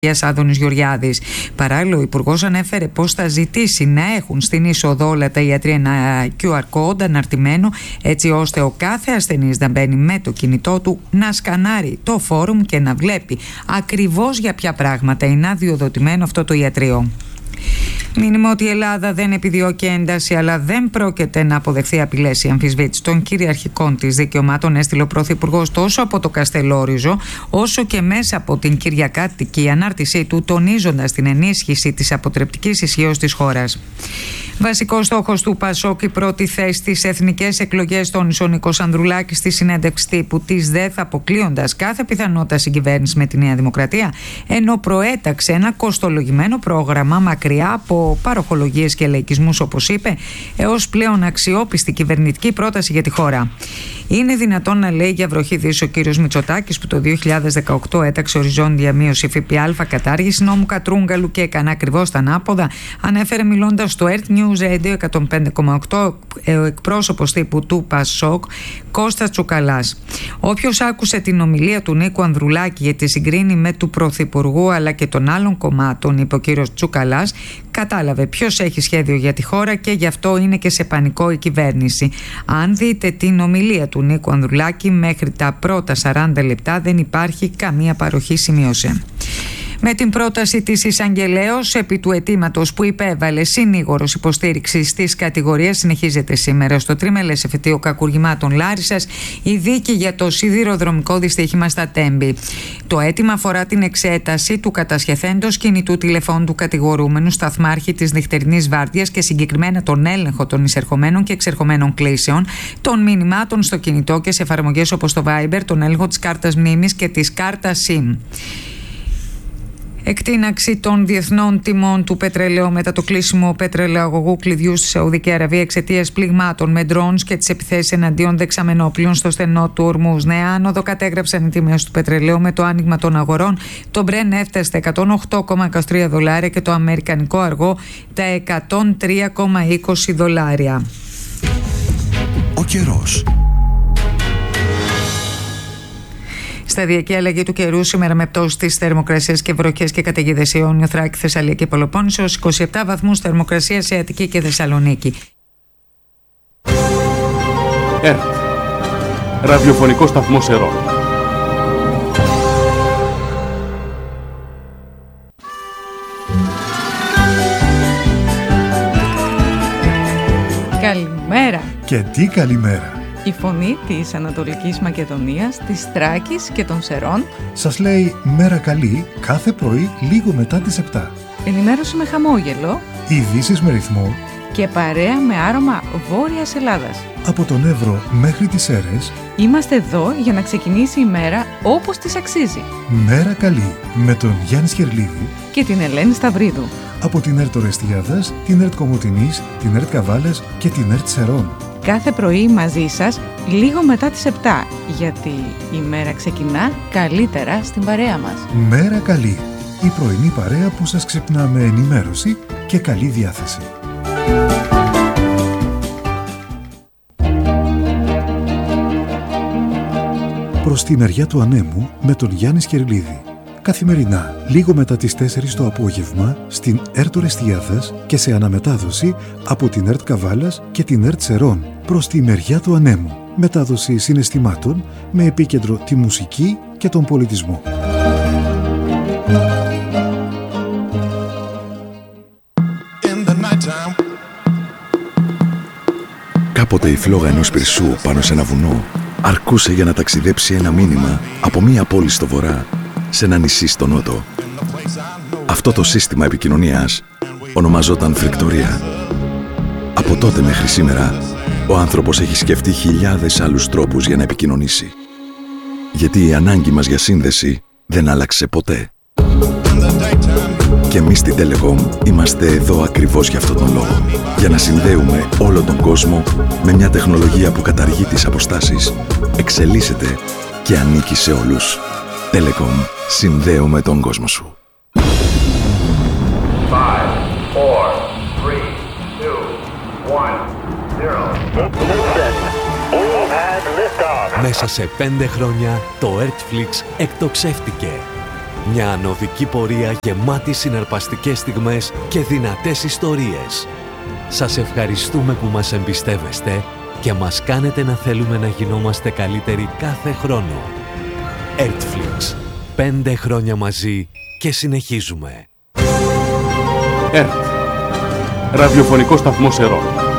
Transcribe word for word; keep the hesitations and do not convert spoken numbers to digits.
Άδωνης Γεωργιάδης. Παράλληλα, ο Υπουργός ανέφερε πως θα ζητήσει να έχουν στην είσοδο όλα τα ιατρία ένα κιου αρ code αναρτημένο, έτσι ώστε ο κάθε ασθενής να μπαίνει με το κινητό του, να σκανάρει το φόρουμ και να βλέπει ακριβώς για ποια πράγματα είναι αδειοδοτημένο αυτό το ιατρείο. Μήνυμα ότι η Ελλάδα δεν επιδιώκει ένταση, αλλά δεν πρόκειται να αποδεχθεί απειλές ή αμφισβήτηση των κυριαρχικών της δικαιωμάτων, έστειλε ο Πρωθυπουργός τόσο από το Καστελόριζο, όσο και μέσα από την κυριακάτικη ανάρτησή του, τονίζοντας την ενίσχυση της αποτρεπτικής ισχύως της χώρας. Βασικός στόχος του ΠΑΣΟΚ, η πρώτη θέση στις εθνικές εκλογές, τόνισε ο Νίκος Ανδρουλάκης στη συνέντευξη τύπου της ΔΕΘ, αποκλείοντας κάθε πιθανότητα συγκυβέρνηση με τη Νέα Δημοκρατία, ενώ προέταξε ένα κοστολογημένο πρόγραμμα μακριά από παροχολογίες και λαϊκισμούς, όπως είπε, έως πλέον αξιόπιστη κυβερνητική πρόταση για τη χώρα. Είναι δυνατόν να λέει για βροχή δύση ο κύριος Μητσοτάκης, που το δύο χιλιάδες δεκαοκτώ έταξε οριζόντια μείωση ΦΠΑ, κατάργηση νόμου Κατρούγκαλου και έκανε ακριβώς τα ανάποδα, ανέφερε μιλώντας στο Earth News Radio εκατόν πέντε κόμμα οκτώ ο εκπρόσωπος τύπου του ΠΑΣΟΚ, Κώστας Τσουκαλάς. Όποιος άκουσε την ομιλία του Νίκου Ανδρουλάκη για τη συγκρίνη με του Πρωθυπουργού αλλά και των άλλων κομμάτων, είπε ο κύριος Τσουκαλάς, κατάλαβε ποιος έχει σχέδιο για τη χώρα και γι' αυτό είναι και σε πανικό η κυβέρνηση. Αν δείτε την ομιλία του Νίκου Ανδρουλάκη, μέχρι τα πρώτα σαράντα λεπτά δεν υπάρχει καμία παροχή, σημείωσε. Με την πρόταση της εισαγγελέως επί του αιτήματος που υπέβαλε συνήγορος υποστήριξης της κατηγορίας, συνεχίζεται σήμερα στο τριμελές εφετείο κακουργημάτων Λάρισσας η δίκη για το σιδηροδρομικό δυστύχημα στα Τέμπη. Το αίτημα αφορά την εξέταση του κατασχεθέντος κινητού τηλεφώνου του κατηγορούμενου σταθμάρχη της νυχτερινής βάρδιας και συγκεκριμένα τον έλεγχο των εισερχομένων και εξερχομένων κλήσεων, των μηνυμάτων στο κινητό και σε εφαρμογές όπως το Viber, τον έλεγχο της κάρτας μνήμης και της κάρτας SIM. Εκτείναξη των διεθνών τιμών του πετρελαίου μετά το κλείσιμο πετρελαιοαγωγού κλειδιού στη Σαουδική Αραβία εξαιτίας πληγμάτων με drones και τις επιθέσεις εναντίον δεξαμενόπλων στο στενό του Ορμούζ. Νέα άνοδο κατέγραψαν οι τιμές του πετρελαίου με το άνοιγμα των αγορών. Το Brent έφτασε στα εκατόν οκτώ κόμμα είκοσι τρία δολάρια και το αμερικανικό αργό τα εκατόν τρία κόμμα είκοσι δολάρια. Ο καιρός. Σταδιακή αλλαγή του καιρού σήμερα με πτώση της θερμοκρασίας και βροχές και καταιγίδες Ιόνιο, Θράκη, Θεσσαλία και Πελοπόννησος, είκοσι επτά βαθμούς θερμοκρασία σε Αττική και Θεσσαλονίκη. ΕΡΤ, ραδιοφωνικό σταθμό Σερών. Καλημέρα. Και τι καλημέρα. Η φωνή της Ανατολικής Μακεδονίας, της Θράκης και των Σερών σας λέει μέρα καλή κάθε πρωί λίγο μετά τις επτά. Ενημέρωση με χαμόγελο, ειδήσεις με ρυθμό και παρέα με άρωμα Βόρειας Ελλάδας. Από τον Εύρο μέχρι τις Σέρρες είμαστε εδώ για να ξεκινήσει η μέρα όπως της αξίζει. Μέρα καλή με τον Γιάννη Σκερλίδη και την Ελένη Σταυρίδου. Από την ΕΡΤ Ορεστιάδας, την ΕΡΤ Κομοτηνής, την ΕΡΤ Καβάλας και την ΕΡΤ Σερών. Κάθε πρωί μαζί σας λίγο μετά τις επτά, γιατί η μέρα ξεκινά καλύτερα στην παρέα μας. Μέρα καλή, η πρωινή παρέα που σας ξυπνά με ενημέρωση και καλή διάθεση. Προς τη μεριά του ανέμου με τον Γιάννη Σκερλίδη. Καθημερινά, λίγο μετά τις τέσσερις το απόγευμα, στην ΕΡΤ Ορεστιάδας και σε αναμετάδοση από την ΕΡΤ Καβάλας και την ΕΡΤ Σερών. Προς τη μεριά του ανέμου, μετάδοση συναισθημάτων με επίκεντρο τη μουσική και τον πολιτισμό. Κάποτε η φλόγα ενός πυρσού πάνω σε ένα βουνό αρκούσε για να ταξιδέψει ένα μήνυμα από μία πόλη στο βορρά σε ένα νησί στο νότο. Αυτό το σύστημα επικοινωνίας ονομαζόταν φρικτορία. Από τότε μέχρι σήμερα, ο άνθρωπος έχει σκεφτεί χιλιάδες άλλους τρόπους για να επικοινωνήσει. Γιατί η ανάγκη μας για σύνδεση δεν άλλαξε ποτέ. Και εμείς στην Telecom είμαστε εδώ ακριβώς για αυτόν τον λόγο. Για να συνδέουμε όλο τον κόσμο με μια τεχνολογία που καταργεί τις αποστάσεις, εξελίσσεται και ανήκει σε όλους. Telecom. Συνδέουμε τον κόσμο σου. Μέσα σε πέντε χρόνια το Earthflix εκτοξεύτηκε. Μια ανωδική πορεία γεμάτη συναρπαστικές στιγμές και δυνατές ιστορίες. Σας ευχαριστούμε που μας εμπιστεύεστε και μας κάνετε να θέλουμε να γινόμαστε καλύτεροι κάθε χρόνο. Ertflix. Πέντε χρόνια μαζί και συνεχίζουμε. ΕΡΤ. Ραδιοφωνικό σταθμός Ερών.